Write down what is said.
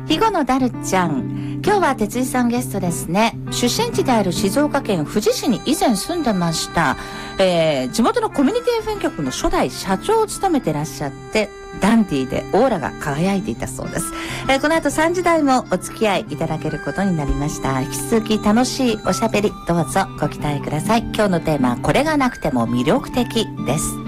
肥後のダルちゃん、今日は哲井さんゲストですね。出身地である静岡県富士市に以前住んでました。地元のコミュニティ FM 局の初代社長を務めてらっしゃって、ダンディーでオーラが輝いていたそうです。この後3時台もお付き合いいただけることになりました。引き続き楽しいおしゃべりどうぞご期待ください。今日のテーマはこれがなくても魅力的です。